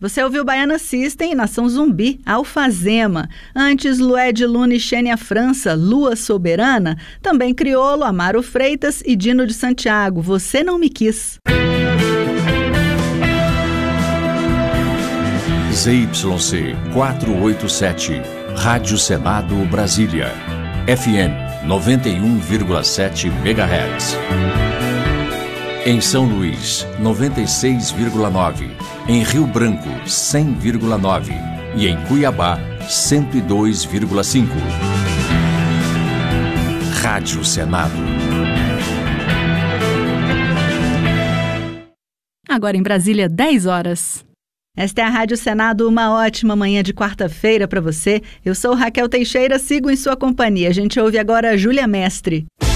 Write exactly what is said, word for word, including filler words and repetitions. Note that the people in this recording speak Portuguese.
Você ouviu Baiana System, Nação Zumbi, Alfazema. Antes, Lued Luna e Xênia França, Lua Soberana. Também Criolo, Amaro Freitas e Dino de Santiago, Você Não Me Quis. Z Y C quatrocentos e oitenta e sete, Rádio Senado Brasília. F M noventa e um vírgula sete megahertz. Em São Luís, noventa e seis vírgula nove. Em Rio Branco, cem vírgula nove. E em Cuiabá, cento e dois vírgula cinco. Rádio Senado. Agora em Brasília, dez horas. Esta é a Rádio Senado, uma ótima manhã de quarta-feira para você. Eu sou Raquel Teixeira, sigo em sua companhia. A gente ouve agora a Júlia Mestre.